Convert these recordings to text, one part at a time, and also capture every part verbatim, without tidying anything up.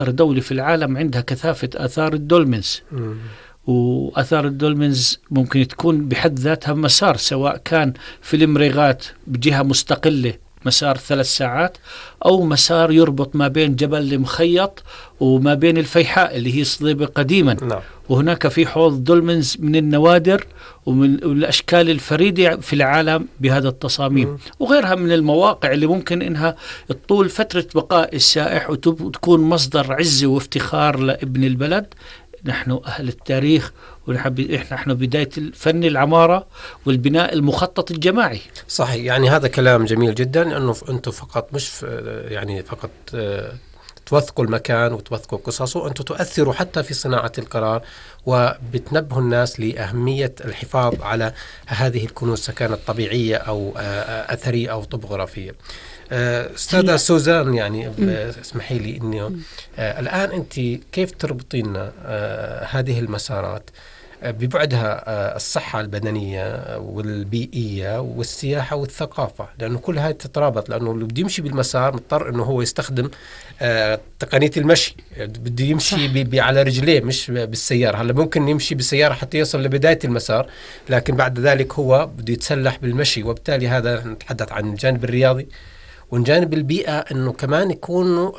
دولة في العالم عندها كثافة آثار الدولمنز. م. وآثار الدولمنز ممكن تكون بحد ذاتها مسار، سواء كان في المريغات بجهة مستقلة مسار ثلاث ساعات، أو مسار يربط ما بين جبل المخيط وما بين الفيحاء اللي هي صليبة قديما. نعم. وهناك في حوض دولمنز من النوادر ومن الأشكال الفريدة في العالم بهذا التصاميم. م. وغيرها من المواقع اللي ممكن إنها تطول فترة بقاء السائح وتكون مصدر عزة وافتخار لابن البلد. نحن أهل التاريخ، ونحن بداية الفن العمارة والبناء المخطط الجماعي. صحيح، يعني هذا كلام جميل جدا، أنه أنتم فقط مش يعني فقط توثقوا المكان وتوثقوا قصصه، أنتم تؤثروا حتى في صناعة القرار وبتنبهوا الناس لأهمية الحفاظ على هذه الكنوز، سواء طبيعية أو أثرية أو طبوغرافية. أستاذة سوزان، يعني اسمحي لي إنه آه الآن أنت كيف تربطين آه هذه المسارات آه ببعدها آه الصحة البدنية والبيئية والسياحة والثقافة، لأنه كل هاي تترابط، لأنه اللي بده يمشي بالمسار مضطر إنه هو يستخدم آه تقنية المشي، بده يمشي بي بي على رجليه مش بالسيارة. هلا ممكن يمشي بالسيارة حتى يصل لبداية المسار، لكن بعد ذلك هو بده يتسلح بالمشي، وبالتالي هذا نتحدث عن الجانب الرياضي. وجانب البيئة أنه كمان يكون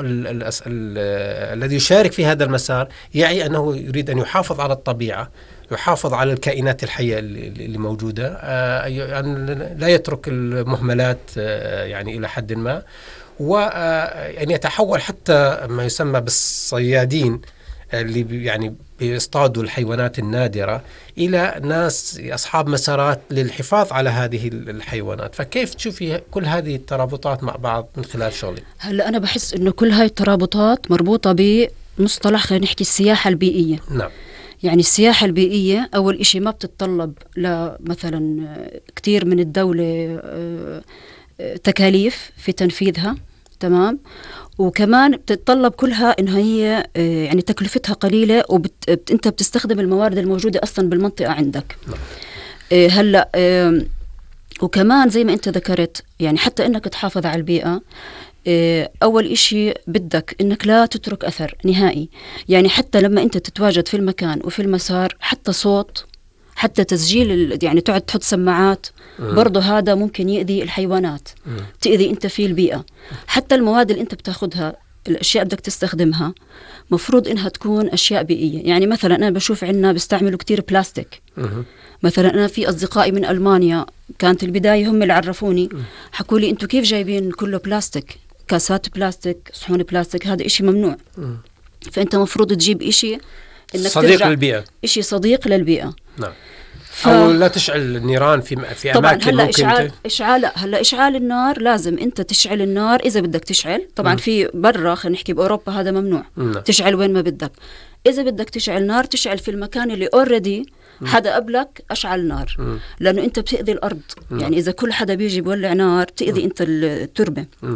الذي يشارك في هذا المسار يعي أنه يريد أن يحافظ على الطبيعة، يحافظ على الكائنات الحية اللي موجودة، يعني لا يترك المهملات يعني إلى حد ما، وأن يتحول حتى ما يسمى بالصيادين اللي يعني بيصطادوا الحيوانات النادرة إلى ناس أصحاب مسارات للحفاظ على هذه الحيوانات. فكيف تشوفي كل هذه الترابطات مع بعض من خلال شغلك؟ هلا أنا بحس إنه كل هاي الترابطات مربوطة بمصطلح، خلينا نحكي السياحة البيئية. نعم. يعني السياحة البيئية أول إشي ما بتتطلب لمثلا كتير من الدولة تكاليف في تنفيذها، تمام، وكمان بتتطلب كلها إنها هي يعني تكلفتها قليلة، وأنت بتستخدم الموارد الموجودة أصلا بالمنطقة عندك. هلأ وكمان زي ما أنت ذكرت، يعني حتى إنك تحافظ على البيئة، أول إشي بدك إنك لا تترك أثر نهائي. يعني حتى لما أنت تتواجد في المكان وفي المسار، حتى صوت، حتى تسجيل، يعني تقعد تحط سماعات، برضو هذا ممكن يؤذي الحيوانات، مم. تؤذي انت في البيئة. حتى المواد اللي انت بتاخدها، الاشياء بدك تستخدمها، مفروض انها تكون اشياء بيئية. يعني مثلا انا بشوف عندنا بيستعملوا كتير بلاستيك. مم. مثلا انا في اصدقائي من المانيا كانت البداية هم اللي عرفوني، حكوا لي انتوا كيف جايبين كله بلاستيك، كاسات بلاستيك، صحون بلاستيك، هذا اشي ممنوع. مم. فانت مفروض تجيب اشي انك صديق للبيئة، اشي صديق للبيئة. نعم. ف... أو لا تشعل نيران في في طبعا أماكن هلا ممكن إشعال ت... إشعال هلا إشعال النار لازم أنت تشعل النار إذا بدك تشعل. طبعا م. في برا خلينا نحكي بأوروبا هذا ممنوع، م. تشعل وين ما بدك. إذا بدك تشعل نار، تشعل في المكان اللي أوريدي حدا قبلك أشعل نار، م. لأنه أنت بتأذي الأرض. م. يعني إذا كل حدا بيجي بولع نار تأذي م. أنت التربة. م.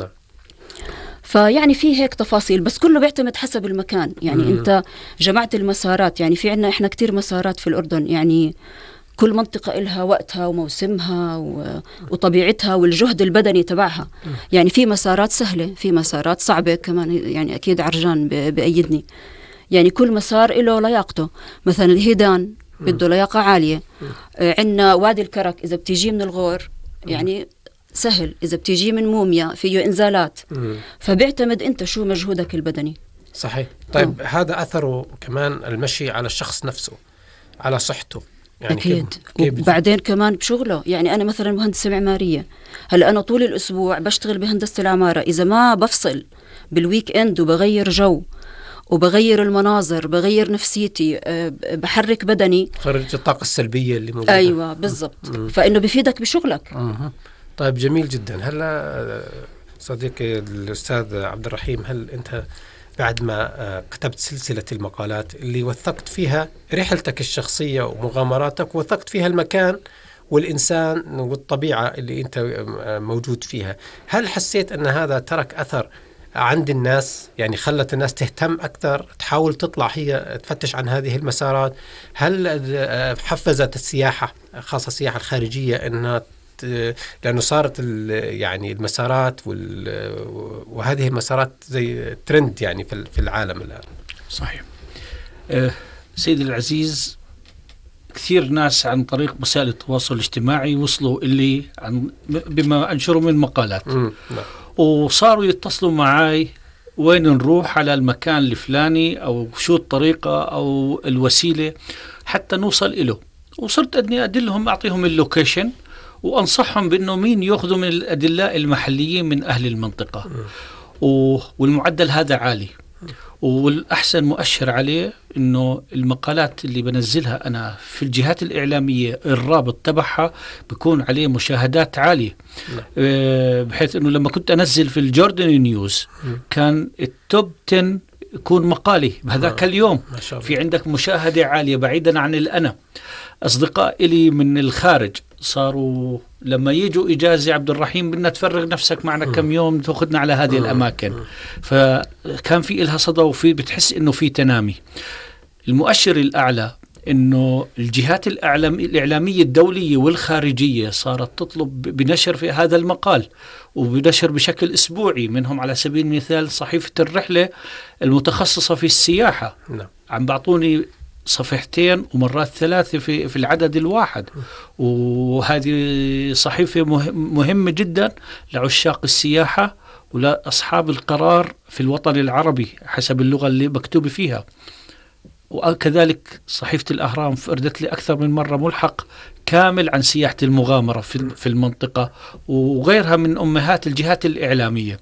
فيعني في هيك تفاصيل، بس كله بيعتمد حسب المكان. يعني م. أنت جمعت المسارات، يعني في عنا إحنا كتير مسارات في الأردن، يعني كل منطقة إلها وقتها وموسمها وطبيعتها والجهد البدني تبعها. يعني في مسارات سهلة، في مسارات صعبة كمان، يعني أكيد عرجان بأيدني. يعني كل مسار إله لياقته. مثلا الهيدان بده لياقة عالية. عندنا وادي الكرك إذا بتيجي من الغور يعني سهل، إذا بتيجي من موميا فيه إنزالات. فبيعتمد أنت شو مجهودك البدني. صحيح. طيب أوه. هذا أثره كمان المشي على الشخص نفسه، على صحته. يعني أكيد. وبعدين كمان بشغله. يعني أنا مثلا مهندسة معمارية، هلأ أنا طول الأسبوع بشتغل بهندسة العمارة، إذا ما بفصل بالويك إند وبغير جو وبغير المناظر، بغير نفسيتي، بحرك بدني، خرج الطاقة السلبية اللي موجودة. أيوة بالضبط. فإنه بيفيدك بشغلك. مم. طيب جميل جدا. هلا صديقي الأستاذ عبد الرحيم، هل أنت بعد ما كتبت سلسلة المقالات اللي وثقت فيها رحلتك الشخصية ومغامراتك، وثقت فيها المكان والإنسان والطبيعة اللي أنت موجود فيها، هل حسيت أن هذا ترك أثر عند الناس؟ يعني خلت الناس تهتم أكثر، تحاول تطلع هي تفتش عن هذه المسارات؟ هل حفزت السياحة، خاصة السياحة الخارجية، أنها لأنه صارت يعني المسارات وهذه المسارات زي ترند يعني في العالم الآن. صحيح. أه سيدي العزيز، كثير ناس عن طريق وسائل التواصل الاجتماعي وصلوا اللي عن بما أنشروا من مقالات، نعم. وصاروا يتصلوا معي وين نروح على المكان الفلاني أو شو الطريقة أو الوسيلة حتى نوصل إله. وصرت أني أدلهم أعطيهم اللوكيشن وأنصحهم بأنه مين يأخذوا من الأدلاء المحليين من أهل المنطقة. والمعدل هذا عالي، والأحسن مؤشر عليه أنه المقالات اللي بنزلها أنا في الجهات الإعلامية الرابط تبعها بيكون عليه مشاهدات عالية، بحيث أنه لما كنت أنزل في الجوردن نيوز كان التوب عشرة يكون مقالي بهذاك اليوم، في عندك مشاهدة عالية بعيدا عن الأنا. أصدقاء إلي من الخارج صاروا لما يجوا إجازة عبد الرحيم بدنا تفرغ نفسك معنا كم يوم تأخذنا على هذه الأماكن، فكان في إلها صدى وفي بتحس إنه في تنامي. المؤشر الأعلى إنه الجهات الإعلامية الدولية والخارجية صارت تطلب بنشر في هذا المقال وبنشر بشكل أسبوعي، منهم على سبيل المثال صحيفة الرحلة المتخصصة في السياحة عم بعطوني صفحتين ومرات ثلاثة في في العدد الواحد، وهذه صحيفة مهمة جدا لعشاق السياحة ولأصحاب القرار في الوطن العربي حسب اللغة اللي مكتوب فيها. وكذلك صحيفة الأهرام أردت لي أكثر من مرة ملحق كامل عن سياحة المغامرة في في المنطقة وغيرها من أمهات الجهات الإعلامية.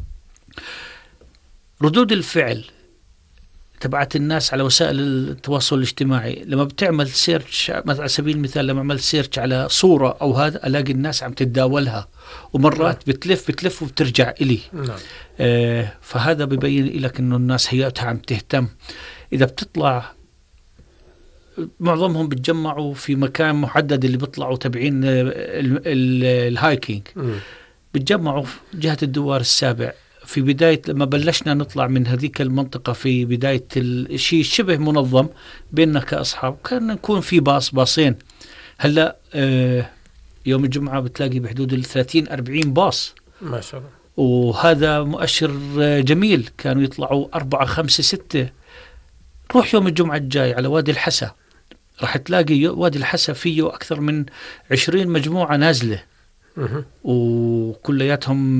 ردود الفعل تبعت الناس على وسائل التواصل الاجتماعي لما بتعمل سيرش، على سبيل المثال لما عمل سيرش على صورة أو هذا ألاقي الناس عم تتداولها، ومرات بتلف بتلف وبترجع إلي. آه فهذا بيبين لك إنه الناس هيئتها عم تهتم. إذا بتطلع معظمهم بتجمعوا في مكان محدد اللي بيطلعوا تبعين الهايكينج، بتجمعوا في جهة الدوار السابع في بداية لما بلشنا نطلع من هذيك المنطقة في بداية الشيء شبه منظم بيننا كأصحاب، كان نكون في باص باصين. هلأ آه يوم الجمعة بتلاقي بحدود الثلاثين أربعين باص ما شاء الله، وهذا مؤشر جميل. كانوا يطلعوا أربعة خمسة ستة. روح يوم الجمعة الجاي على وادي الحسا راح تلاقي وادي الحسا فيه أكثر من عشرين مجموعة نازلة، وكلياتهم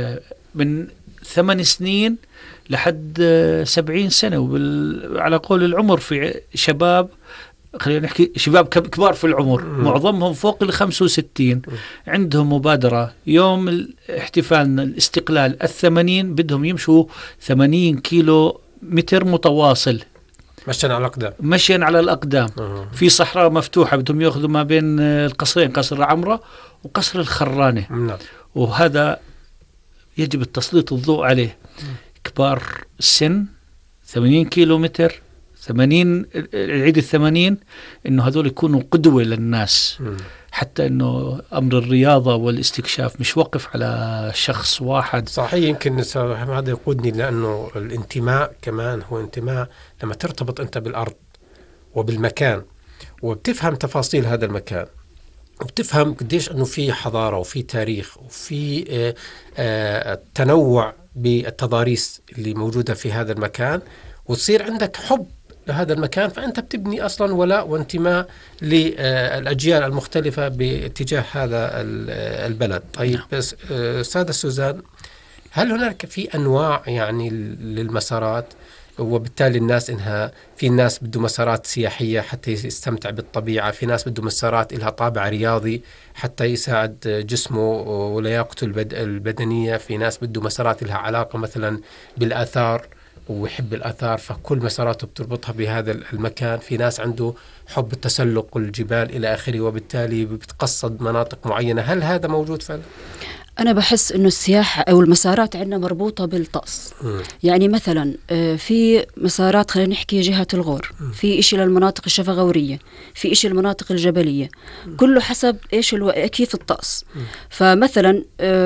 من ثمان سنين لحد سبعين سنة، وعلى قول العمر في شباب، خلينا نحكي شباب كبار في العمر، معظمهم فوق الخمسة وستين. عندهم مبادرة يوم احتفالنا الاستقلال الثمانين بدهم يمشوا ثمانين كيلو متر متواصل مشيا على الأقدام، مشيا على الأقدام أه. في صحراء مفتوحة بدهم يأخذوا ما بين القصرين، قصر عمرة وقصر الخرانة. نعم. وهذا يجب التسليط الضوء عليه. كبار السن ثمانين كيلو متر، ثمانين العيد الثمانين، إنه هذول يكونوا قدوة للناس. م. حتى إنه أمر الرياضة والاستكشاف مش وقف على شخص واحد. صحيح. يمكن هذا يقودني لأنه الانتماء كمان هو انتماء لما ترتبط أنت بالأرض وبالمكان وبتفهم تفاصيل هذا المكان وبتفهم قديش أنه في حضارة وفي تاريخ وفي آآ آآ تنوع بالتضاريس اللي موجودة في هذا المكان، وتصير عندك حب لهذا المكان، فأنت بتبني أصلا ولاء وانتماء للأجيال المختلفة باتجاه هذا البلد. طيب بس أستاذة سوزان، هل هناك في أنواع يعني للمسارات، وبالتالي الناس إنها في ناس بده مسارات سياحية حتى يستمتع بالطبيعة، في ناس بده مسارات إلها طابع رياضي حتى يساعد جسمه ولياقته البدنية، في ناس بده مسارات إلها علاقة مثلا بالآثار ويحب الآثار فكل مساراته بتربطها بهذا المكان، في ناس عنده حب التسلق والجبال إلى آخره وبالتالي بتقصد مناطق معينة. هل هذا موجود فعلا؟ أنا بحس إنه السياحة أو المسارات عندنا مربوطة بالطقس. يعني مثلا في مسارات خلينا نحكي جهة الغور، في إشي للمناطق الشفغورية، في إشي المناطق الجبلية، كله حسب إيش الو... كيف الطقس. فمثلا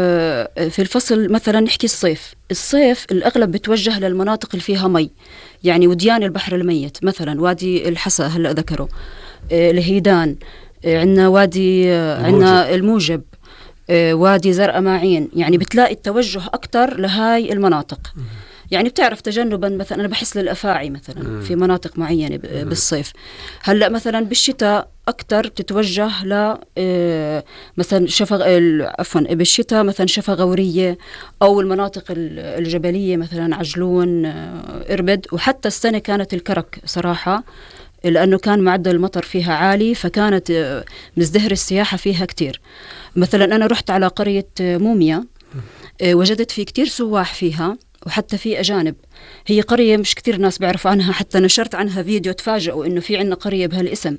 في الفصل مثلا نحكي الصيف، الصيف الأغلب بتوجه للمناطق اللي فيها مي، يعني وديان البحر الميت، مثلا وادي الحسا هلأ ذكروا، الهيدان، عندنا وادي، عندنا الموجب، آه، وادي زرقاء معين، يعني بتلاقي التوجه أكتر لهاي المناطق. يعني بتعرف تجنبا مثلا أنا بحس للأفاعي مثلا مم. في مناطق معينة بالصيف. هلأ مثلا بالشتاء أكتر بتتوجه ل مثلا شفا عفوا بالشتاء مثلا شفا غورية أو المناطق الجبلية مثلا عجلون إربد. وحتى السنة كانت الكرك صراحة لأنه كان معدل المطر فيها عالي فكانت مزدهر السياحة فيها كتير. مثلا أنا رحت على قرية موميا وجدت في كتير سواح فيها وحتى في أجانب. هي قرية مش كتير ناس بيعرفوا عنها، حتى نشرت عنها فيديو تفاجئوا إنه في عنا قرية بهالاسم.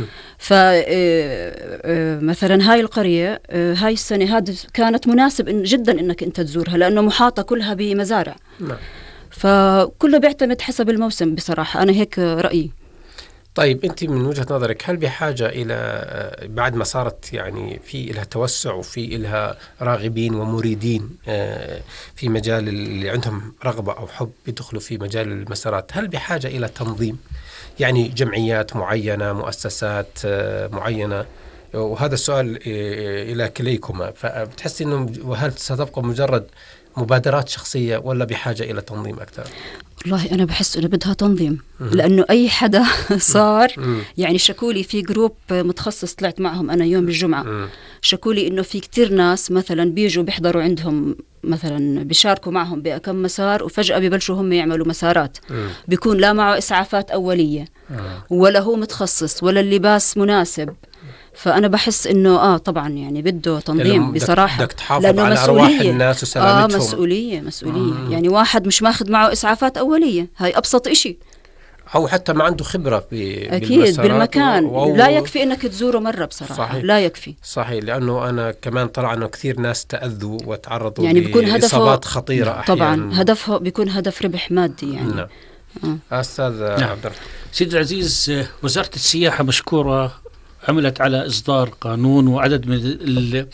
فمثلا هاي القرية هاي السنة هذا كانت مناسب إن جدا إنك أنت تزورها لأنه محاطة كلها بمزارع. فكله بيعتمد حسب الموسم بصراحة، أنا هيك رأيي. طيب أنت من وجهة نظرك هل بحاجة إلى بعد ما صارت يعني في إلها توسع وفي إلها راغبين ومريدين في مجال اللي عندهم رغبة أو حب يدخلوا في مجال المسارات، هل بحاجة إلى تنظيم يعني جمعيات معينة مؤسسات معينة؟ وهذا السؤال إلى كليكما، فبتحس إنه وهل ستبقى مجرد مبادرات شخصية ولا بحاجة إلى تنظيم أكثر؟ والله أنا بحس إنه بدها تنظيم لأنه أي حدا صار يعني شكولي في جروب متخصص طلعت معهم أنا يوم الجمعة شكولي إنه في كتير ناس مثلا بيجوا بيحضروا عندهم مثلا بيشاركوا معهم بكم مسار وفجأة بيبلشوا هم يعملوا مسارات بيكون لا معه إسعافات أولية ولا هو متخصص ولا اللباس مناسب. فأنا بحس إنه آه طبعا يعني بده تنظيم بصراحة، بدك تحافظ على أرواح الناس وسلامتهم. آه مسؤولية مسؤولية مم. يعني واحد مش ماخذ معه إسعافات أولية هاي أبسط إشي، أو حتى ما عنده خبرة أكيد بالمكان و... لا يكفي إنك تزوره مرة بصراحة. صحيح. لا يكفي صحيح، لأنه أنا كمان طلع إنه كثير ناس تأذوا وتعرضوا يعني بيكون لإصابات خطيرة أحيانا. طبعا هدفه بيكون هدف ربح مادي يعني. نعم. آه. أستاذ نعم. عبد الرحمن سيد العزيز، وزارة السياحة مشكورة عملت على إصدار قانون وعدد من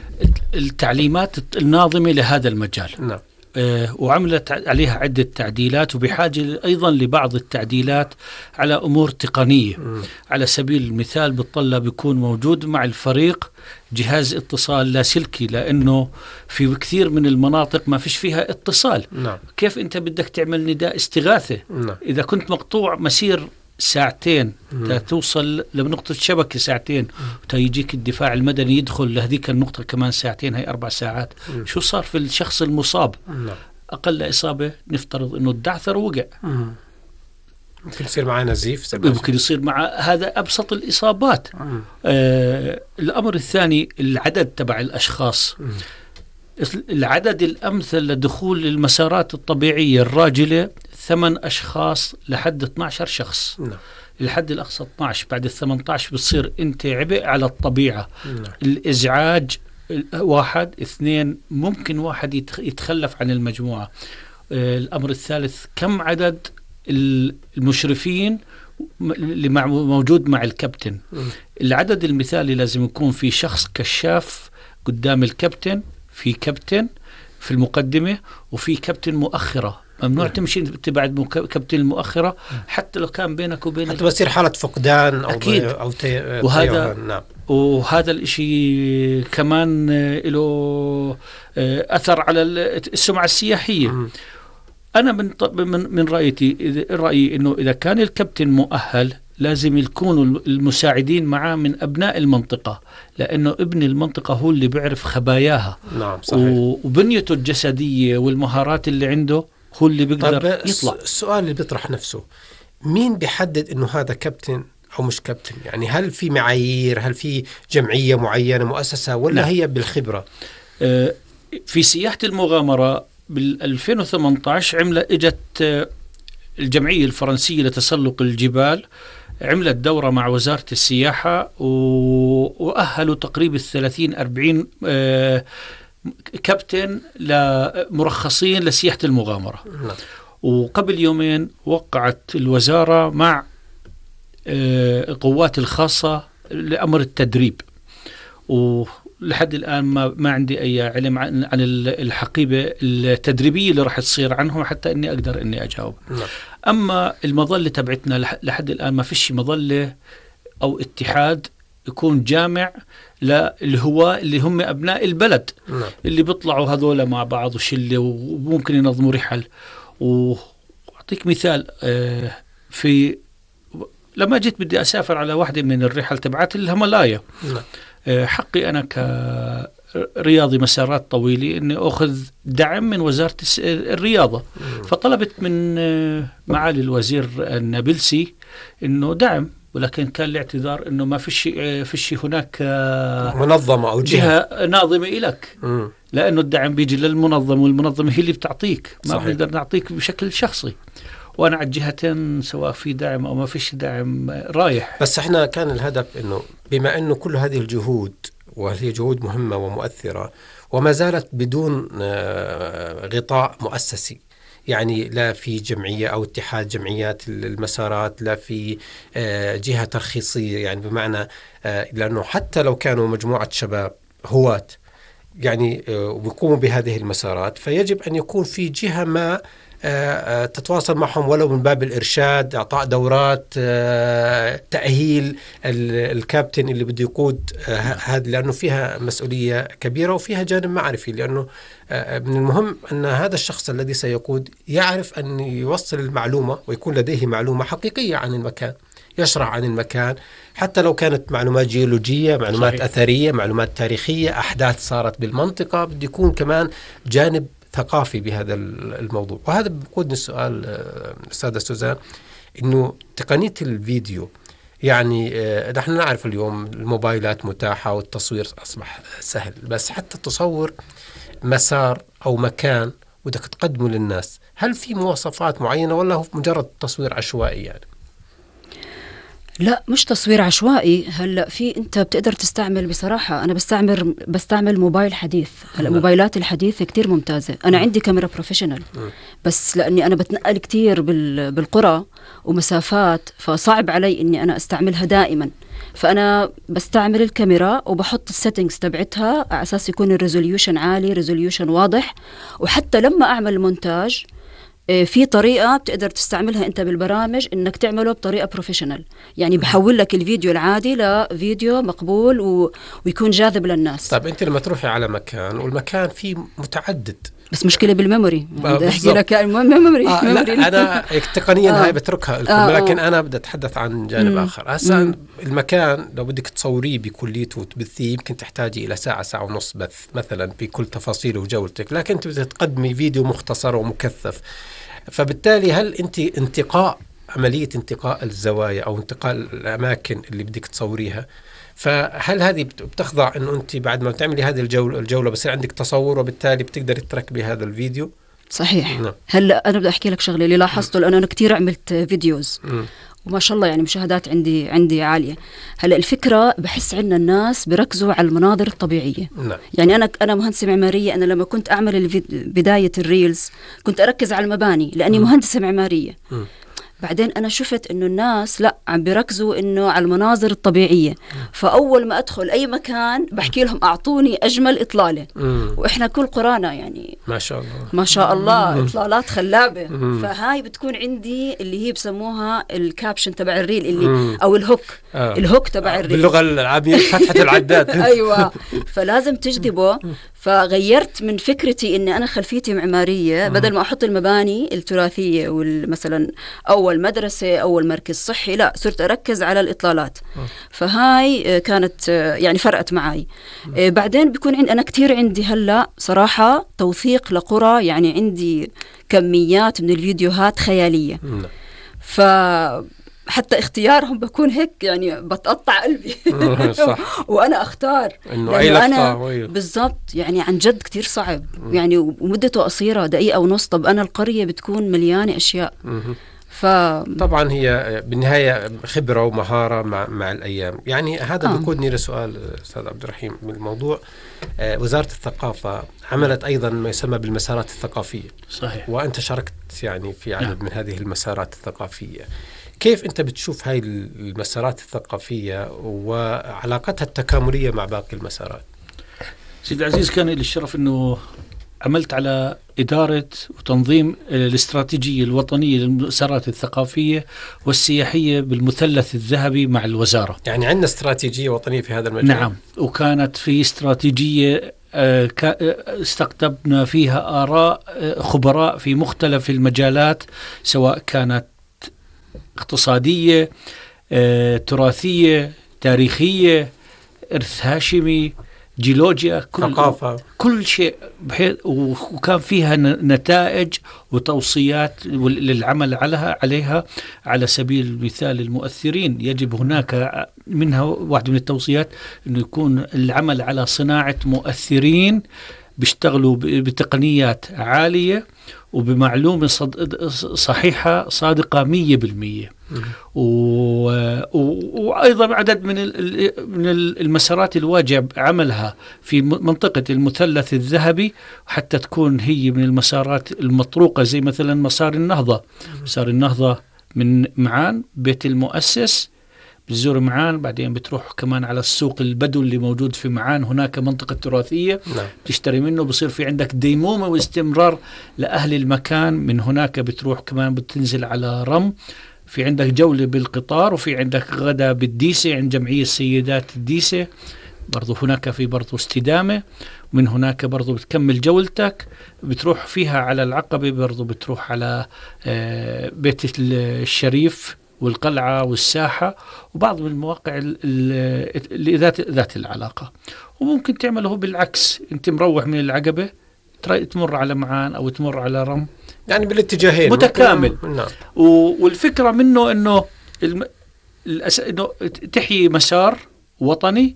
التعليمات الناظمة لهذا المجال. نعم. آه وعملت عليها عدة تعديلات وبحاجة أيضا لبعض التعديلات على أمور تقنية. م. على سبيل المثال بتطلب يكون موجود مع الفريق جهاز اتصال لاسلكي لأنه في كثير من المناطق ما فيش فيها اتصال. نعم. كيف أنت بدك تعمل نداء استغاثة؟ نعم. إذا كنت مقطوع مسير ساعتين توصل لنقطة شبكة ساعتين وتيجيك الدفاع المدني يدخل لهذيك النقطة كمان ساعتين، هي أربع ساعات. مم. شو صار في الشخص المصاب؟ مم. أقل إصابة نفترض أنه الدعثر وقع. ممكن يصير معه نزيف، ممكن يصير مع هذا أبسط الإصابات. آه الأمر الثاني العدد تبع الأشخاص. مم. العدد الأمثل لدخول المسارات الطبيعية الراجلة ثمان أشخاص لحد اثنا عشر شخص. نعم. الحد الأقصى اثنا عشر، بعد ال ثمانية عشر بتصير أنت عبء على الطبيعة. نعم. الإزعاج واحد اثنين ممكن واحد يتخلف عن المجموعة. آه الأمر الثالث كم عدد المشرفين اللي مع موجود مع الكابتن. م. العدد المثالي لازم يكون في شخص كشاف قدام الكابتن، في كابتن في المقدمة وفي كابتن مؤخرة. ممنوع تمشي تبعد كابتن المؤخرة حتى لو كان بينك وبين حتى بصير حالة فقدان أو أكيد. أو تي... وهذا نعم. وهذا الإشي كمان له أثر على السمعة السياحية. م. أنا من من من رأيتي رأيي إنه إذا كان الكابتن مؤهل لازم يكونوا المساعدين معاه من أبناء المنطقة، لأنه ابن المنطقة هو اللي بيعرف خباياها. نعم صحيح. وبنيته الجسدية والمهارات اللي عنده هو اللي بيقدر يطلع. السؤال اللي بيطرح نفسه، مين بيحدد إنه هذا كابتن أو مش كابتن؟ يعني هل في معايير، هل في جمعية معينة مؤسسة ولا لا. هي بالخبرة؟ آه في سياحة المغامرة بالألفين وثمانية عشر عملت اجت الجمعية الفرنسية لتسلق الجبال، عملت دورة مع وزارة السياحة وأهلوا تقريبا ثلاثين أربعين آه كابتن لمرخصين لسياحة المغامرة. نعم. وقبل يومين وقعت الوزارة مع آه قوات الخاصة لأمر التدريب، ولحد الآن ما ما عندي أي علم عن, عن الحقيبة التدريبية اللي راح تصير عنهم حتى إني أقدر إني أجاوب. نعم. أما المظلة تبعتنا لحد الآن ما فيش مظلة أو اتحاد يكون جامع للهواة اللي هم أبناء البلد نعم. اللي بيطلعوا هذول مع بعض وشلة وممكن ينظموا رحل. وأعطيك مثال، في لما جيت بدي أسافر على واحدة من الرحل تبعات الهيمالايا، نعم. حقي أنا كرياضي مسارات طويلة أني أخذ دعم من وزارة الرياضة. مم. فطلبت من معالي الوزير النابلسي أنه دعم، ولكن كان الاعتذار أنه ما فيش فيش هناك منظمة أو جهة, جهة ناظمة إلك، مم. لأنه الدعم بيجي للمنظمة، والمنظمة هي اللي بتعطيك، ما صحيح. بنقدر نعطيك بشكل شخصي. وأنا على الجهتين سواء في دعم أو ما فيش دعم رايح. بس احنا كان الهدف أنه بما أنه كل هذه الجهود وهي جهود مهمة ومؤثرة وما زالت بدون غطاء مؤسسي، يعني لا في جمعية أو اتحاد جمعيات المسارات، لا في جهة ترخيصية، يعني بمعنى لأنه حتى لو كانوا مجموعة شباب هواة يعني ويقوموا بهذه المسارات، فيجب أن يكون في جهة ما تتواصل معهم ولو من باب الإرشاد، إعطاء دورات، تأهيل الكابتن اللي بده يقود هذا، لأنه فيها مسؤولية كبيرة وفيها جانب معرفي، لأنه من المهم أن هذا الشخص الذي سيقود يعرف أن يوصل المعلومة ويكون لديه معلومة حقيقية عن المكان، يشرح عن المكان حتى لو كانت معلومات جيولوجية، معلومات صحيح. أثرية، معلومات تاريخية، أحداث صارت بالمنطقة، بده يكون كمان جانب ثقافي بهذا الموضوع. وهذا بيقودني السؤال أستاذة سوزان، إنه تقنية الفيديو، يعني نحن نعرف اليوم الموبايلات متاحة والتصوير أصبح سهل، بس حتى تصور مسار أو مكان بدك تقدمه للناس، هل في مواصفات معينة ولا هو مجرد تصوير عشوائي يعني؟ لا، مش تصوير عشوائي. هلا في انت بتقدر تستعمل، بصراحه انا بستعمل بستعمل موبايل حديث. هلا الموبايلات الحديثه كتير ممتازه. انا عندي كاميرا بروفيشنال، بس لاني انا بتنقل كتير بالقرى ومسافات، فصعب علي اني انا استعملها دائما، فانا بستعمل الكاميرا وبحط السيتنجز تبعتها على اساس يكون الريزوليوشن عالي، ريزوليوشن واضح. وحتى لما اعمل المونتاج في طريقة بتقدر تستعملها أنت بالبرامج إنك تعمله بطريقة بروفيشنال، يعني بحول لك الفيديو العادي لفيديو مقبول و... ويكون جاذب للناس. طيب أنت لما تروحي على مكان والمكان فيه متعدد، بس مشكلة بالميموري، يعني أحكي لك الميموري آه لا أنا تقنيا آه. هاي بتركها لكم، آه لكن أنا بدي أتحدث عن جانب مم. آخر. هسا المكان لو بدك تصوريه بكليته وتبثيه يمكن تحتاجي إلى ساعة ساعة ونص بث مثلا بكل تفاصيله وجولتك، لكن أنت بدك تقدمي فيديو مختصر ومكثف، فبالتالي هل أنت انتقاء عملية انتقاء الزوايا أو انتقاء الأماكن اللي بدك تصوريها، فهل هذه بتخضع أنه أنت بعد ما بتعملي هذه الجولة الجولة بصير عندك تصور وبالتالي بتقدر تركبي هذا الفيديو؟ صحيح. نعم. هلا أنا بدي أحكي لك شغلة اللي لاحظته، لأنه أنا كتير عملت فيديوز م. وما شاء الله يعني مشاهدات عندي عندي عالية. هلا الفكرة بحس عندنا الناس بركزوا على المناظر الطبيعية. نعم. يعني أنا أنا مهندسة معمارية، أنا لما كنت أعمل بداية الريلز كنت أركز على المباني لأني م. مهندسة معمارية. م. بعدين أنا شفت إنه الناس لا عم بيركزوا إنه على المناظر الطبيعية، فأول ما أدخل أي مكان بحكي لهم أعطوني أجمل إطلالة. مم. وإحنا كل قرانا يعني ما شاء الله ما شاء الله مم. إطلالات خلابة. مم. فهاي بتكون عندي اللي هي بسموها الكابشن تبع الريل اللي مم. أو الهوك آه. الهوك تبع الريل باللغة العامية فتحة العداد. أيوة، فلازم تجذبه. فغيرت من فكرتي إني أنا خلفيتي معمارية، بدل ما أحط المباني التراثية والمثلا أول مدرسة أول مركز صحي، لا صرت أركز على الإطلالات. فهاي كانت يعني فرقت معي. بعدين بيكون عندي أنا كتير عندي هلأ صراحة توثيق لقرى، يعني عندي كميات من الفيديوهات خيالية. ف حتى اختيارهم بكون هيك يعني بتقطع قلبي. صح. وأنا أختار إنه أي لقطة بالضبط، يعني عن جد كتير صعب يعني، ومدته قصيرة دقيقة ونص. طب أنا القرية بتكون مليانة أشياء. ف... طبعا هي بالنهاية خبرة ومهارة مع, مع الأيام. يعني هذا آه. بيقودني لسؤال أستاذ عبد الرحيم من الموضوع. آه وزارة الثقافة عملت أيضا ما يسمى بالمسارات الثقافية. صحيح. وأنت شاركت يعني في عدد نعم. من هذه المسارات الثقافية. كيف أنت بتشوف هاي المسارات الثقافية وعلاقتها التكاملية مع باقي المسارات؟ سيد العزيز، كان لي الشرف أنه عملت على إدارة وتنظيم الاستراتيجية الوطنية للمسارات الثقافية والسياحية بالمثلث الذهبي مع الوزارة. يعني عندنا استراتيجية وطنية في هذا المجال. نعم، وكانت في استراتيجية استقطبنا فيها آراء خبراء في مختلف المجالات، سواء كانت اقتصادية، تراثية، تاريخية، إرث هاشمي، جيولوجيا، كل ثقافة، كل شيء، بحيث وكان فيها نتائج وتوصيات للعمل عليها عليها على سبيل المثال المؤثرين. يجب هناك منها واحدة من التوصيات إنه يكون العمل على صناعة مؤثرين بيشتغلوا بتقنيات عالية وبمعلومة صحيحة صادقة مية بالمية. وأيضا عدد من من المسارات الواجب عملها في منطقة المثلث الذهبي حتى تكون هي من المسارات المطروقة، زي مثلا مسار النهضة. مسار النهضة من معان بيت المؤسس، بتزور معان، بعدين بتروح كمان على السوق البدو اللي موجود في معان، هناك منطقة تراثية نعم. بتشتري منه، بصير في عندك ديمومة واستمرار لأهل المكان. من هناك بتروح كمان بتنزل على رم، في عندك جولة بالقطار، وفي عندك غدا بالديسة عند جمعية السيدات الديسة، برضو هناك في برضو استدامة. ومن هناك برضو بتكمل جولتك بتروح فيها على العقبة، برضو بتروح على بيت الشريف والقلعة والساحة وبعض من المواقع اللي ذات ذات العلاقة. وممكن تعمله بالعكس، انت مروح من العقبة تمر على معان أو تمر على رم، يعني بالاتجاهين متكامل. نعم. والفكرة منه إنه الم... الأس... إنه تحيي مسار وطني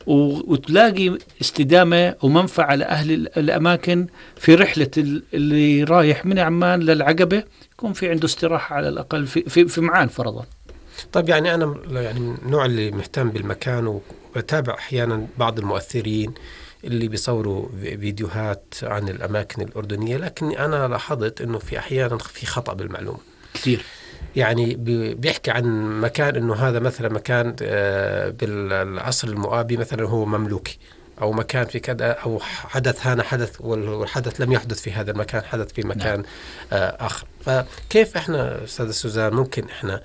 وتلاقي استدامة ومنفعة لأهل الأماكن في رحلة اللي رايح من عمان للعقبة، يكون في عنده استراحة على الأقل في في, في معان فرضا. طيب يعني أنا يعني من النوع اللي مهتم بالمكان، وبتابع أحيانا بعض المؤثرين اللي بيصوروا فيديوهات عن الأماكن الأردنية، لكن أنا لاحظت إنه في أحيانا في خطأ بالمعلومة كثير. يعني بيحكي عن مكان إنه هذا مثلا مكان بالعصر المؤابي مثلا هو مملوكي، أو مكان في كذا، أو حدث هنا حدث والحدث لم يحدث في هذا المكان، حدث في مكان نعم. آخر. فكيف إحنا أستاذ سوزان ممكن إحنا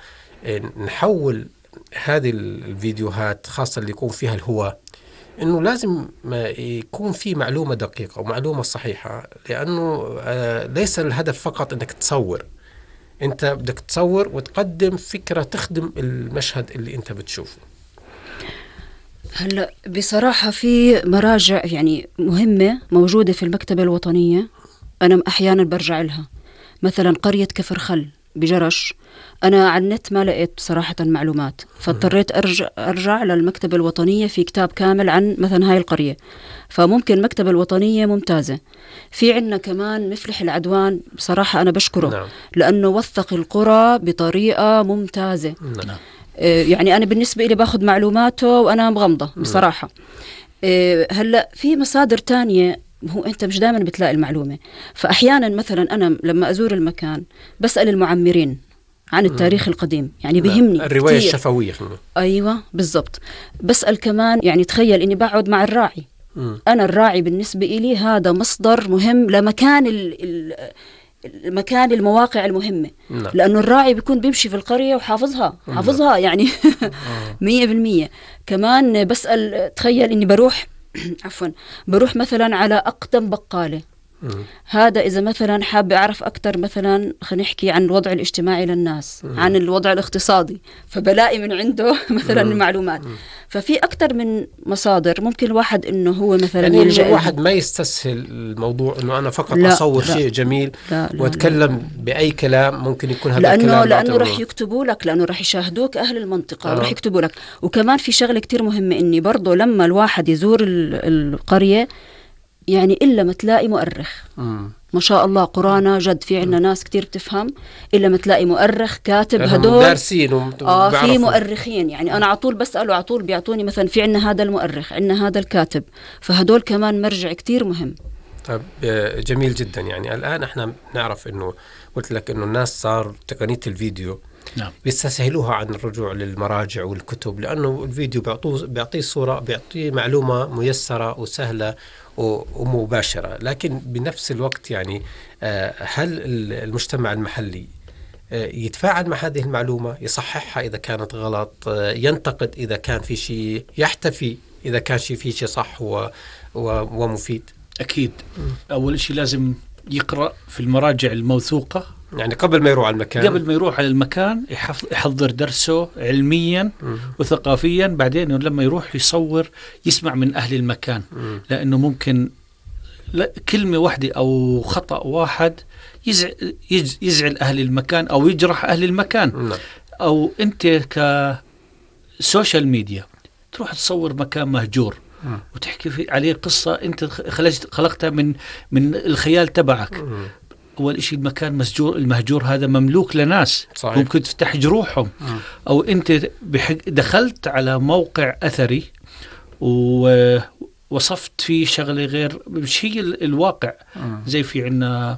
نحول هذه الفيديوهات خاصة اللي يكون فيها الهواة، إنه لازم يكون في معلومة دقيقة ومعلومة صحيحة، لأنه ليس الهدف فقط إنك تصور، أنت بدك تصور وتقدم فكرة تخدم المشهد اللي أنت بتشوفه. هلا بصراحة في مراجع يعني مهمة موجودة في المكتبة الوطنية، أنا أحيانا برجع لها، مثلا قرية كفر خل بجرش، أنا على النت ما لقيت صراحة معلومات، فاضطريت أرجع, أرجع للمكتبة الوطنية في كتاب كامل عن مثلا هاي القرية. فممكن المكتبة الوطنية ممتازة. في عنا كمان مفلح العدوان، بصراحة أنا بشكره نعم. لأنه وثق القرى بطريقة ممتازة نعم. يعني أنا بالنسبة لي باخذ معلوماته وأنا مغمضة بصراحة. هلأ في مصادر تانية، هو أنت مش دائما بتلاقي المعلومة، فأحيانا مثلا أنا لما أزور المكان بسأل المعمرين عن التاريخ القديم، يعني بيهمني الرواية كتير. الشفوية. أيوة بالضبط. بسأل كمان، يعني تخيل إني بقعد مع الراعي، م. أنا الراعي بالنسبة إلي هذا مصدر مهم لمكان ال ال المكان المواقع المهمة لا. لأنه الراعي بيكون بيمشي في القرية وحافظها لا. حافظها يعني مية بالمية. كمان بسأل، تخيل إني بروح عفوا بروح مثلا على أقدم بقالة، مم. هذا إذا مثلا حاب أعرف أكتر، مثلا خلينا نحكي عن الوضع الاجتماعي للناس، مم. عن الوضع الاقتصادي، فبلاقي من عنده مثلا المعلومات. ففي أكتر من مصادر ممكن الواحد إنه هو مثلا يعني يلجأ الواحد ما يستسهل الموضوع إنه أنا فقط لا أصور لا شيء جميل لا لا وأتكلم لا لا. بأي كلام ممكن يكون هذا لأنه الكلام لأنه رح يكتبوا لك، لأنه رح يشاهدوك أهل المنطقة آه. ورح يكتبوا لك. وكمان في شغلة كتير مهمة، إني برضو لما الواحد يزور القرية يعني إلا ما تلاقي مؤرخ، مم. ما شاء الله قرانا جد، في عنا ناس كتير بتفهم، إلا ما تلاقي مؤرخ كاتب، هدول دارسين آه في مؤرخين، يعني أنا عطول بسأله عطول بيعطوني مثلا في عنا هذا المؤرخ، عنا هذا الكاتب، فهدول كمان مرجع كتير مهم. طيب جميل جدا. يعني الآن احنا نعرف إنه قلت لك إنه الناس صار تقنية الفيديو نعم. بيستسهلوها عن الرجوع للمراجع والكتب، لأنه الفيديو بيعطوه بيعطيه صورة، بيعطيه معلومة ميسرة وسهلة ومباشرة. لكن بنفس الوقت يعني هل المجتمع المحلي يتفاعل مع هذه المعلومة، يصححها إذا كانت غلط، ينتقد إذا كان في شيء، يحتفي إذا كان شيء في شيء صح و ومفيد؟ أكيد. أول شيء لازم يقرأ في المراجع الموثوقة، يعني قبل ما يروح على المكان قبل ما يروح على المكان يحضر درسه علميا م. وثقافيا. بعدين لما يروح يصور يسمع من أهل المكان، م. لأنه ممكن كلمة واحدة أو خطأ واحد يزعل, يزعل أهل المكان أو يجرح أهل المكان. م. أو أنت كسوشيال ميديا تروح تصور مكان مهجور م. وتحكي عليه قصة أنت خلقتها من من الخيال تبعك. م. أول إشي المكان مسجور، المهجور هذا مملوك لناس، صحيح. ممكن تفتح جروحهم. م. أو أنت دخلت على موقع أثري ووصفت فيه شغلة غير مش هي الواقع. م. زي في عنا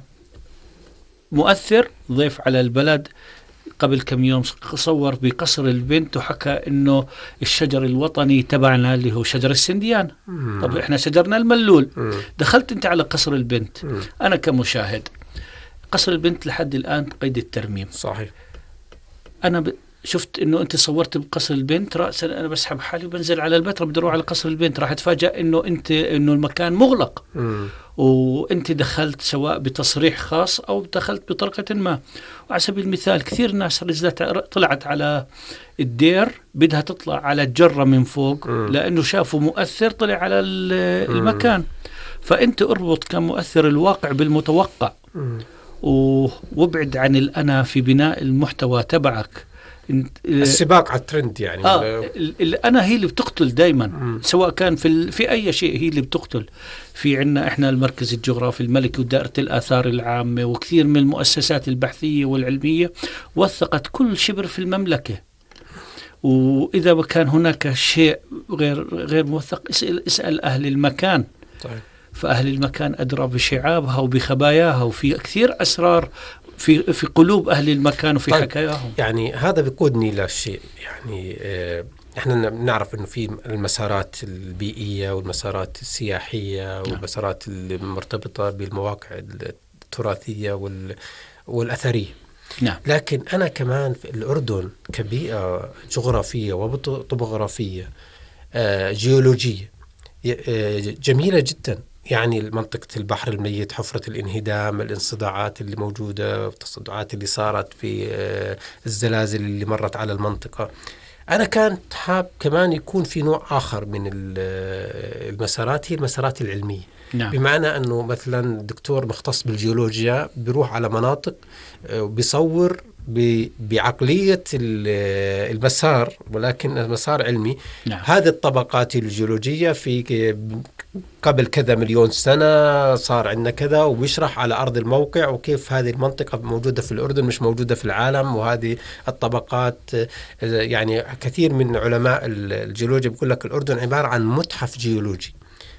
مؤثر ضيف على البلد قبل كم يوم صور بقصر البنت وحكى إنه الشجر الوطني تبعنا اللي هو شجر السنديان. م. طب إحنا شجرنا الملول. م. دخلت أنت على قصر البنت. م. أنا كمشاهد قصر البنت لحد الآن قيد الترميم. صحيح. أنا ب... شفت إنه أنت صورت بقصر البنت، رأسا أنا بسحب حالي وبنزل على البتراء بدي أروح على قصر البنت، راح أتفاجأ إنه أنت إنه المكان مغلق. م. وأنت دخلت سواء بتصريح خاص أو دخلت بطريقة ما. وعلى سبيل المثال كثير ناس طلعت على الدير بدها تطلع على الجرة من فوق، م. لأنه شافوا مؤثر طلع على المكان. م. فأنت اربط كمؤثر الواقع بالمتوقع. م. وابعد عن الأنا في بناء المحتوى تبعك. السباق على الترند يعني. آه الأنا هي اللي بتقتل دايما. م. سواء كان في في أي شيء هي اللي بتقتل. في عنا إحنا المركز الجغرافي الملكي ودائرة الآثار العامة وكثير من المؤسسات البحثية والعلمية وثقت كل شبر في المملكة. وإذا كان هناك شيء غير غير موثق اسأل, اسأل أهل المكان. طيب. فأهل المكان أدرى بشعابها وبخباياها، وفي كثير أسرار في في قلوب أهل المكان وفي طيب. حكاياهم. يعني هذا بيقودني لشيء، يعني اه احنا بنعرف انه في المسارات البيئية والمسارات السياحية والمسارات المرتبطة بالمواقع التراثية وال والأثرية. نعم. لكن أنا كمان في الأردن كبيئة جغرافية وطبوغرافية اه جيولوجية اه جميلة جدا. يعني منطقة البحر الميت، حفرة الانهدام، الانصداعات اللي موجودة والتصدعات اللي صارت في الزلازل اللي مرت على المنطقة. أنا كانت حاب كمان يكون في نوع آخر من المسارات، هي المسارات العلمية. نعم. بمعنى أنه مثلا دكتور مختص بالجيولوجيا بيروح على مناطق وبيصور بعقلية المسار، ولكن المسار علمي. نعم. هذه الطبقات الجيولوجية في قبل كذا مليون سنة صار عندنا كذا، وبيشرح على أرض الموقع وكيف هذه المنطقة موجودة في الأردن مش موجودة في العالم. وهذه الطبقات يعني كثير من علماء الجيولوجيا بيقول لك الأردن عبارة عن متحف جيولوجي،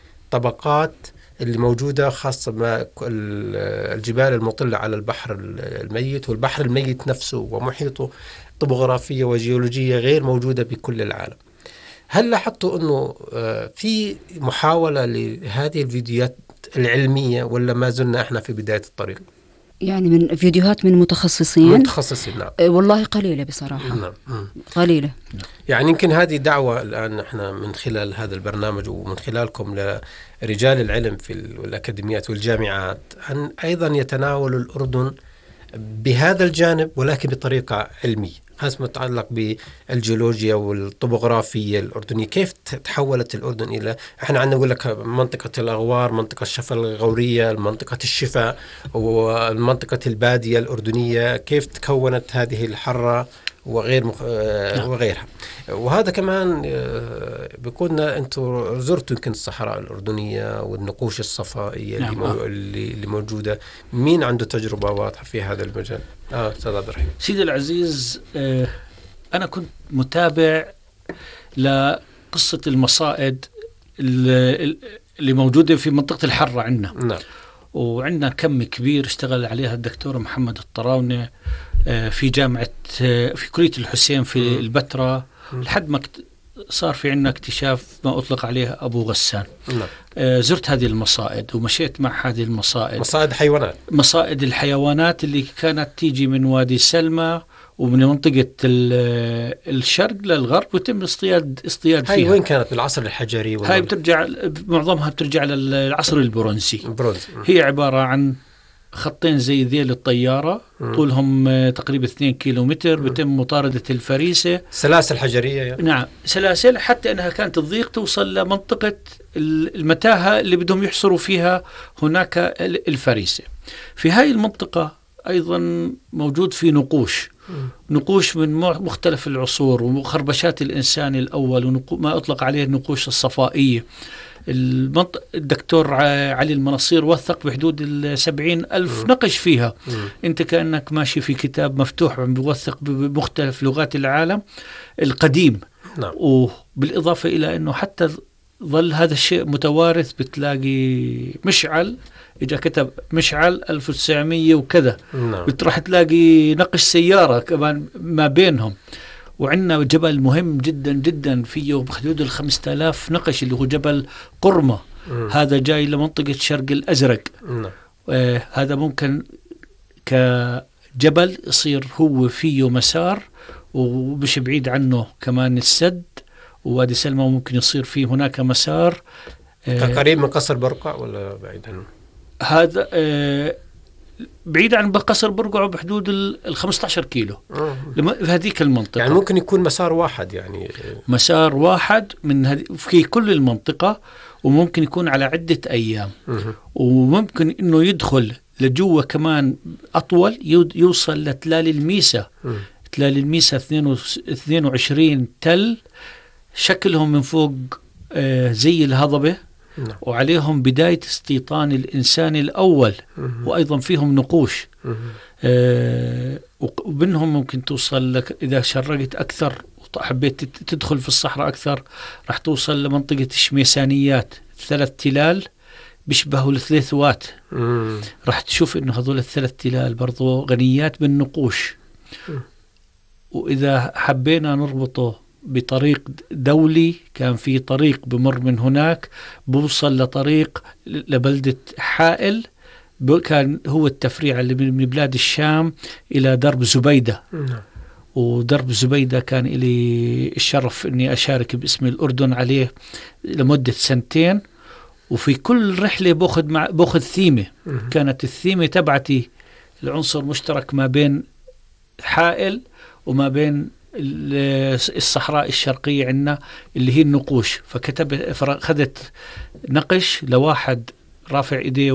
طبقات اللي موجودة خاصة ما الجبال المطلة على البحر الميت، والبحر الميت نفسه ومحيطه طبوغرافية وجيولوجية غير موجودة بكل العالم. هل لاحظتوا أنه في محاولة لهذه الفيديوهات العلمية ولا ما زلنا إحنا في بداية الطريق؟ يعني من فيديوهات من متخصصين متخصصين نعم. والله قليلة بصراحة. نعم. قليلة. يعني يمكن هذه دعوة الآن إحنا من خلال هذا البرنامج ومن خلالكم لرجال العلم في الأكاديميات والجامعات أن أيضا يتناولوا الأردن بهذا الجانب ولكن بطريقة علمية. هذا متعلق بالجيولوجيا والطبوغرافية الأردنية، كيف تحولت الأردن إلى، احنا عندنا نقول لك منطقة الأغوار، منطقة الشفا الغورية، منطقة الشفا، ومنطقة البادية الأردنية، كيف تكونت هذه الحرة وغير مخ... وغيرها. وهذا كمان بيكوننا أنتم زرتوا يمكن الصحراء الأردنية والنقوش الصفائية. نعم. اللي اللي موجودة. مين عنده تجربة واضحة في هذا المجال؟ آه أستاذ عبد الرحيم. سيدي العزيز، آه أنا كنت متابع لقصة المصائد اللي موجودة في منطقة الحرة عندنا. نعم. وعندنا كم كبير اشتغل عليها الدكتور محمد الطراونة في جامعة في كلية الحسين في البتراء، لحد ما صار في عندنا اكتشاف ما أطلق عليه أبو غسان. نعم. آه زرت هذه المصائد ومشيت مع هذه المصائد، مصائد حيوانات، مصائد الحيوانات اللي كانت تيجي من وادي سلمى ومن منطقة الشرق للغرب وتم اصطياد اصطياد فيها. هاي وين كانت؟ بالعصر الحجري؟ هاي بترجع معظمها بترجع للعصر البرونزي. البرونزي. هي عبارة عن خطين زي ذيل الطيارة، م. طولهم تقريبا اثنين كيلومتر، بتم مطاردة الفريسة. سلاسل حجرية يعني. نعم سلاسل، حتى أنها كانت تضيق توصل لمنطقة المتاهة اللي بدهم يحصروا فيها هناك الفريسة. في هاي المنطقة أيضا موجود في نقوش م. نقوش من مختلف العصور وخربشات الإنسان الأول وما أطلق عليه النقوش الصفائية. المنطق الدكتور علي المنصير وثق بحدود السبعين ألف م. نقش فيها. م. أنت كأنك ماشي في كتاب مفتوح عم بيوثق بمختلف لغات العالم القديم. نعم. وبالإضافة إلى أنه حتى ظل هذا الشيء متوارث، بتلاقي مشعل إذا كتب مشعل ألف وتسعمية وكذا. نعم. بتروح تلاقي نقش سيارة كمان ما بينهم. وعندنا جبل مهم جدا جدا فيه بحدود الخمسة آلاف نقش اللي هو جبل قرمة. م. هذا جاي لمنطقة شرق الأزرق. آه هذا ممكن كجبل يصير هو فيه مسار، ومش بعيد عنه كمان السد ووادي سلمى ممكن يصير فيه هناك مسار. آه قريب من قصر برقع ولا بعيد عنه؟ هذا آه بعيد عن قصر برقع بحدود ال خمسة عشر كيلو في هذيك المنطقة. يعني ممكن يكون مسار واحد، يعني مسار واحد من في كل المنطقة، وممكن يكون على عدة أيام. م- وممكن إنه يدخل لجوه كمان أطول، يوصل لتلال الميسا. م- تلال الميسا اثنين وعشرين تل، شكلهم من فوق آه زي الهضبة. نعم. وعليهم بداية استيطان الإنسان الأول. مه. وأيضا فيهم نقوش. آه وبينهم ممكن توصل لك إذا شرقت أكثر وحبيت تدخل في الصحراء أكثر، راح توصل لمنطقة الشميسانيات، ثلاث تلال بيشبهوا الثلاث وات. مه. راح تشوف إنه هذول الثلاث تلال برضو غنيات بالنقوش. مه. وإذا حبينا نربطه بطريق دولي، كان في طريق بمر من هناك بوصل لطريق لبلدة حائل، كان هو التفريع اللي من بلاد الشام إلى درب زبيدة. ودرب زبيدة كان لي الشرف أني أشارك باسم الأردن عليه لمدة سنتين، وفي كل رحلة بأخذ مع بأخذ ثيمة. كانت الثيمة تبعتي العنصر مشترك ما بين حائل وما بين الصحراء الشرقية عندنا اللي هي النقوش. فكتب فأخذت نقش لواحد رافع إيديه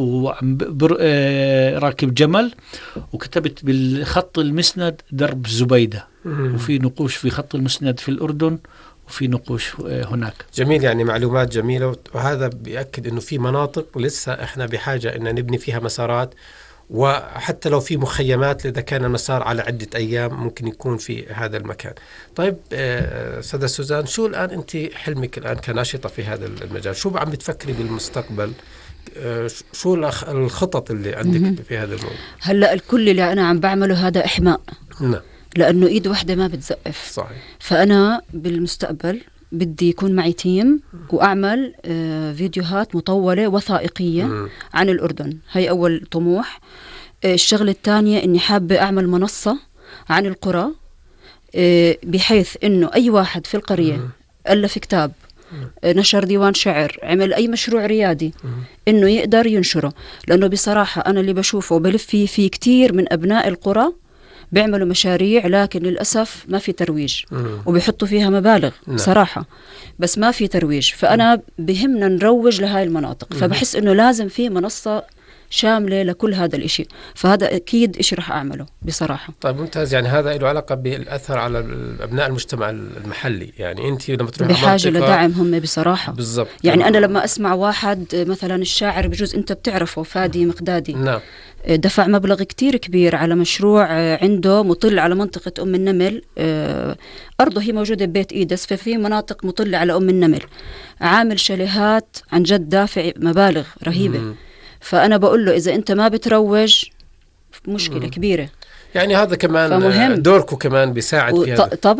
وراكب جمل، وكتبت بالخط المسند درب زبيدة. وفي نقوش في خط المسند في الأردن وفي نقوش هناك. جميل، يعني معلومات جميلة، وهذا بيأكد إنه في مناطق لسه إحنا بحاجة إن نبني فيها مسارات، وحتى لو في مخيمات إذا كان المسار على عدة أيام ممكن يكون في هذا المكان. طيب سادة سوزان، شو الآن أنت حلمك الآن كناشطة في هذا المجال؟ شو عم بتفكري بالمستقبل؟ شو الخطط اللي عندك في هذا الموضوع؟ هلأ الكل اللي أنا عم بعمله هذا إحماء. نعم. لأنه إيد واحدة ما بتزقف. صحيح. فأنا بالمستقبل بدي يكون معي تيم وأعمل آه فيديوهات مطولة وثائقية م. عن الأردن. هاي أول طموح. آه الشغلة الثانية إني حابة أعمل منصة عن القرى، آه بحيث إنه أي واحد في القرية م. ألف كتاب، آه نشر ديوان شعر، عمل أي مشروع ريادي، م. إنه يقدر ينشره. لأنه بصراحة أنا اللي بشوفه وبلف فيه في كتير من أبناء القرى بيعملوا مشاريع، لكن للأسف ما في ترويج. مم. وبيحطوا فيها مبالغ. نعم. صراحة بس ما في ترويج. فأنا بهمنا نروج لهاي المناطق. مم. فبحس إنه لازم في منصة شاملة لكل هذا الإشي، فهذا أكيد إشي رح أعمله بصراحة. طيب ممتاز، يعني هذا له علاقة بالأثر على أبناء المجتمع المحلي. يعني أنت لما تروح بحاجة لدعم هم بصراحة. بالضبط. يعني أنا لما أسمع واحد مثلا الشاعر بجوز أنت بتعرفه فادي مقدادي. نعم. دفع مبلغ كتير كبير على مشروع عنده مطل على منطقة أم النمل. أرضه هي موجودة ببيت إيدس، ففي مناطق مطلة على أم النمل، عامل شاليهات عن جد دافع مبالغ رهيبة. مم. فأنا بقول له إذا أنت ما بتروج مشكلة مم. كبيرة. يعني هذا كمان فمهم. دوركم كمان بيساعد في هذا. طبعا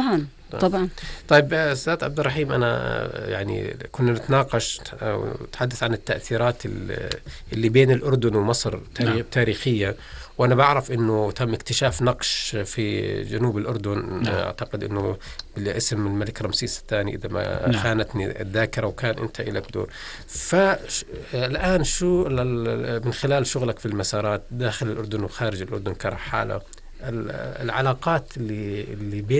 طبعا. طيب أستاذ عبد الرحيم، أنا يعني كنا نتناقش ونتحدث عن التأثيرات اللي بين الأردن ومصر نعم. تاريخية، وأنا بعرف أنه تم اكتشاف نقش في جنوب الأردن. نعم. أعتقد أنه بالاسم الملك رمسيس الثاني إذا ما نعم. خانتني الذاكرة، وكان أنت لك دور. فالآن شو من خلال شغلك في المسارات داخل الأردن وخارج الأردن كرحالة، العلاقات اللي اللي بين